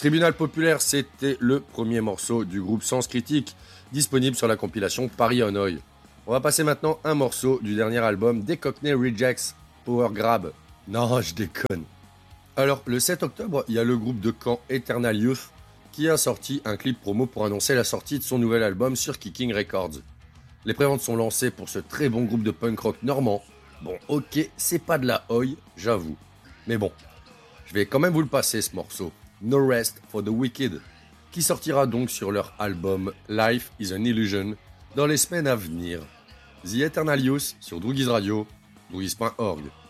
Tribunal Populaire, c'était le premier morceau du groupe Sens Critique, disponible sur la compilation Paris Hanoï. On va passer maintenant un morceau du dernier album des Cockney Rejects, Power Grab. Non, je déconne. Alors, le 7 octobre, il y a le groupe de Caen Eternal Youth qui a sorti un clip promo pour annoncer la sortie de son nouvel album sur Kicking Records. Les préventes sont lancées pour ce très bon groupe de punk rock normand. Bon, ok, c'est pas de la oi, j'avoue. Mais bon, je vais quand même vous le passer ce morceau. No Rest for the Wicked, qui sortira donc sur leur album Life is an Illusion dans les semaines à venir. The Eternal Youth sur Droogies Radio, droogies.org.